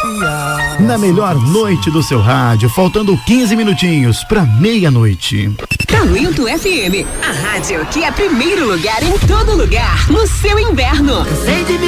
Na melhor noite do seu rádio, faltando 15 minutinhos pra meia-noite. Talento FM, a rádio que é primeiro lugar em todo lugar, no seu inverno.